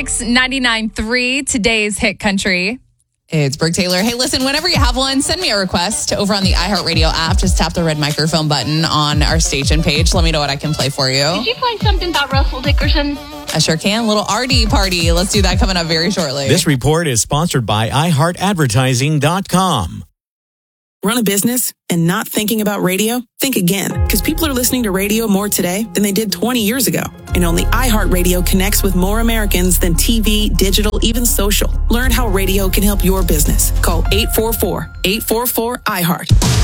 Mix 99.3, today's hit country. It's Brooke Taylor. Hey, listen, whenever you have one, send me a request over on the iHeartRadio app. Just tap the red microphone button on our station page. Let me know what I can play for you. Did you find something about Russell Dickerson? I sure can. Little RD party. Let's do that coming up very shortly. This report is sponsored by iHeartAdvertising.com. Run a business and not thinking about radio? Think again, because people are listening to radio more today than they did 20 years ago. And only iHeartRadio connects with more Americans than TV, digital, even social. Learn how radio can help your business. Call 844-844-iHeart.